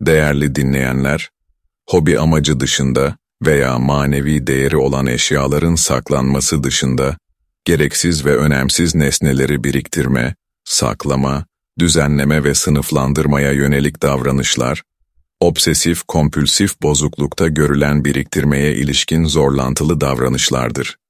Değerli dinleyenler, hobi amacı dışında veya manevi değeri olan eşyaların saklanması dışında, gereksiz ve önemsiz nesneleri biriktirme, saklama, düzenleme ve sınıflandırmaya yönelik davranışlar, obsesif-kompülsif bozuklukta görülen biriktirmeye ilişkin zorlantılı davranışlardır.